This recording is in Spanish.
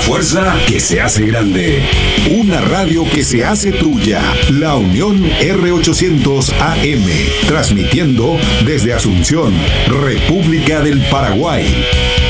fuerza que se hace grande. Una radio que se hace tuya. La Unión R800 AM. Transmitiendo desde Asunción, República del Paraguay.